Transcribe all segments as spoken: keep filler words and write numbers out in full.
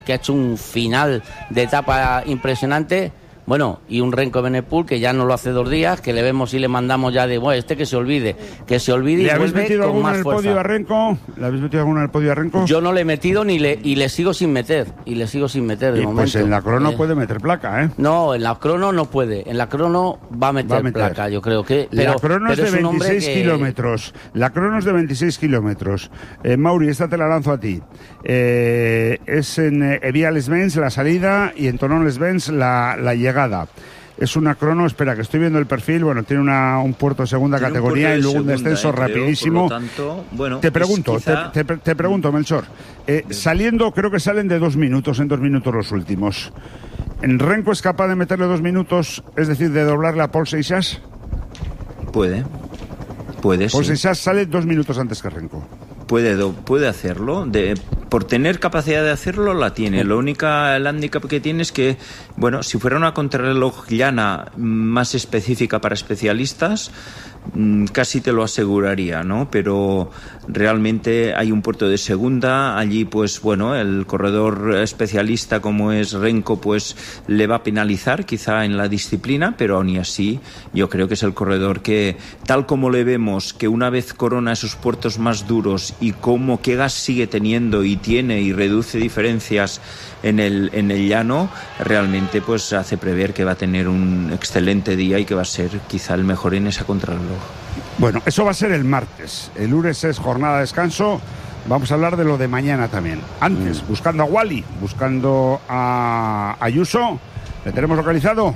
que ha hecho un final de etapa impresionante. Bueno, y un Renko Evenepoel que ya no lo hace dos días, que le vemos y le mandamos ya de, bueno, este que se olvide, que se olvide y vuelve con más fuerza. ¿Le habéis metido alguno en el podio a Renko? ¿Le habéis metido alguno en el podio a Renko? Yo no le he metido ni le y le sigo sin meter, y le sigo sin meter de y momento. Pues en la crono eh, puede meter placa, ¿eh? No, en la crono no puede, en la crono va a meter, va a meter. placa, yo creo que... Pero, la crono pero es de es veintiséis que... kilómetros, la crono es de veintiséis kilómetros. Eh, Mauri, esta te la lanzo a ti. Eh, es en eh, Vía-les-Bains la salida y en Thonon-les-Bains la, la llegada. Es una crono, espera, que estoy viendo el perfil, bueno, tiene una, un puerto de segunda tiene categoría y luego segunda, un descenso eh, creo, rapidísimo. Por lo tanto, bueno, te pregunto, quizá... te, te, te pregunto, Melchor, eh, saliendo, creo que salen de dos minutos, en dos minutos los últimos. ¿En Renko es capaz de meterle dos minutos, es decir, de doblarle a Paul Seixas? Puede, puede, Paul sí. Seixas sale dos minutos antes que Renko. Puede, puede hacerlo, de, por tener capacidad de hacerlo la tiene. Lo único, el hándicap que tiene es que, bueno, si fuera una contrarreloj llana más específica para especialistas, casi te lo aseguraría, ¿no? Pero realmente hay un puerto de segunda, allí pues bueno, el corredor especialista como es Renko pues le va a penalizar quizá en la disciplina, pero aún y así yo creo que es el corredor que, tal como le vemos que una vez corona esos puertos más duros y cómo qué gas sigue teniendo y tiene y reduce diferencias en el, en el llano, realmente pues hace prever que va a tener un excelente día y que va a ser quizá el mejor en esa contrarreloj. Bueno, eso va a ser el martes. El lunes es jornada de descanso. Vamos a hablar de lo de mañana también. Antes, mm. buscando a Wally, buscando a Ayuso. ¿Le tenemos localizado?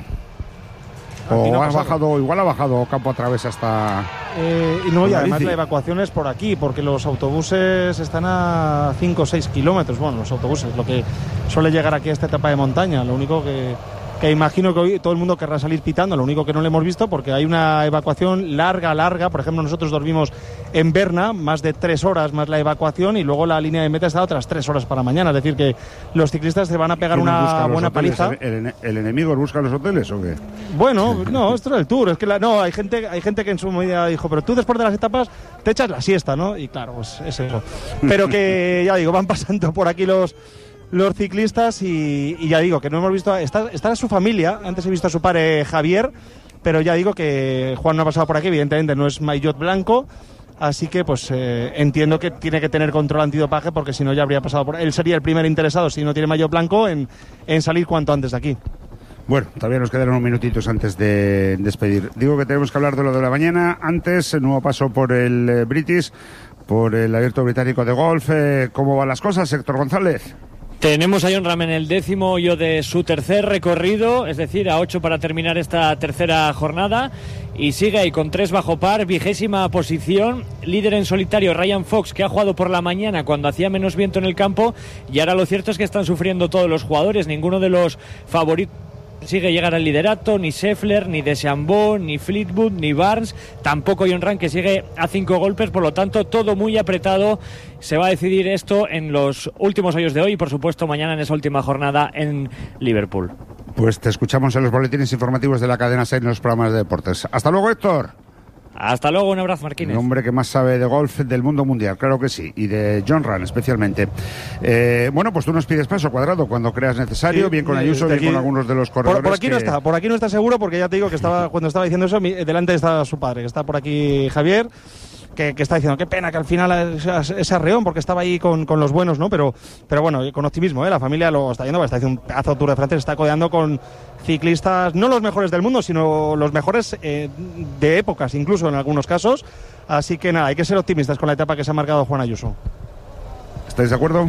¿O no has bajado, igual ha bajado campo a través hasta... Eh, y no, y además la evacuación es por aquí, porque los autobuses están a cinco o seis kilómetros. Bueno, los autobuses, lo que suele llegar aquí a esta etapa de montaña. Lo único que... que imagino que hoy todo el mundo querrá salir pitando, lo único que no lo hemos visto porque hay una evacuación larga, larga. Por ejemplo, nosotros dormimos en Berna, más de tres horas más la evacuación y luego la línea de meta está otras tres horas para mañana. Es decir, que los ciclistas se van a pegar una buena paliza. ¿El, el enemigo busca los hoteles o qué? Bueno, no, esto es el Tour. Es que la, no, hay gente, hay gente que en su medida dijo, pero tú después de las etapas te echas la siesta, ¿no? Y claro, pues es eso. Pero que, ya digo, van pasando por aquí los... los ciclistas y, y ya digo que no hemos visto, está, está su familia, antes he visto a su padre Javier, pero ya digo que Juan no ha pasado por aquí, evidentemente no es maillot blanco, así que pues eh, entiendo que tiene que tener control antidopaje porque si no ya habría pasado por él, sería el primer interesado si no tiene maillot blanco en, en salir cuanto antes de aquí. Bueno, todavía nos quedan unos minutitos antes de despedir. Digo que tenemos que hablar de lo de la mañana. Antes, el nuevo paso por el eh, British, por el Abierto Británico de Golf. Eh, ¿Cómo van las cosas, Héctor González? Tenemos a Jon Rahm en el décimo hoyo de su tercer recorrido, es decir, a ocho para terminar esta tercera jornada, y sigue ahí con tres bajo par, vigésima posición, líder en solitario Ryan Fox, que ha jugado por la mañana cuando hacía menos viento en el campo, y ahora lo cierto es que están sufriendo todos los jugadores, ninguno de los favoritos consigue llegar al liderato, ni Scheffler, ni DeChambeau, ni Fleetwood, ni Barnes, tampoco Jon Rahm, que sigue a cinco golpes, por lo tanto todo muy apretado. Se va a decidir esto en los últimos hoyos de hoy y por supuesto mañana en esa última jornada en Liverpool. Pues te escuchamos en los boletines informativos de la cadena SER en los programas de deportes. Hasta luego, Héctor. Hasta luego, un abrazo, Marquínez. El hombre que más sabe de golf del mundo mundial, claro que sí, y de Jon Rahm especialmente. Eh, bueno, pues tú nos pides paso, Cuadrado, cuando creas necesario, sí, bien con Ayuso, bien con algunos de los corredores. Por, por aquí que... no está, por aquí no está seguro, porque ya te digo que estaba cuando estaba diciendo eso, delante está su padre, que está por aquí Javier. Que, que está diciendo, qué pena que al final ese arreón, porque estaba ahí con, con los buenos, ¿no? Pero, pero bueno, con optimismo, ¿eh? La familia lo está yendo, está haciendo un pedazo de Tour de Francia, se está codeando con ciclistas, no los mejores del mundo, sino los mejores eh, de épocas, incluso en algunos casos. Así que nada, hay que ser optimistas con la etapa que se ha marcado Juan Ayuso. ¿Estáis de acuerdo?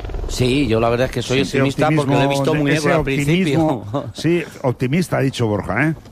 Sí, yo la verdad es que soy sí, optimista porque lo he visto muy negro al principio. Sí, optimista ha dicho Borja, ¿eh?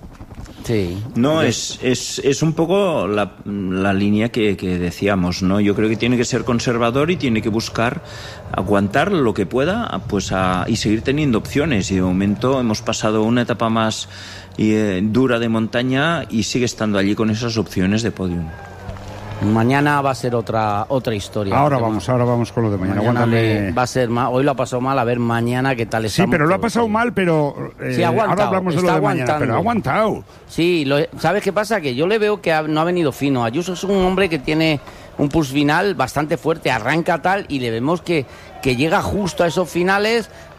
Sí. No, es, es, es un poco la, la línea que, que decíamos, ¿no? Yo creo que tiene que ser conservador y tiene que buscar aguantar lo que pueda pues a, y seguir teniendo opciones. Y de momento hemos pasado una etapa más eh, dura de montaña y sigue estando allí con esas opciones de podium. Mañana va a ser otra otra historia. Ahora vamos, ahora vamos con lo de mañana. Mañana Aguántame. le- va a ser mal. Hoy lo ha pasado mal, a ver mañana qué tal Sí, estamos. pero lo ha todos pasado ahí. mal, pero eh, Sí, ha aguantado, ahora hablamos de lo está de mañana, aguantando. pero ha aguantado. Sí, lo- ¿sabes qué pasa? Que yo le veo que ha- no ha venido fino. Ayuso es un hombre que tiene un pulse final bastante fuerte, arranca tal y le vemos que, que llega justo a esos finales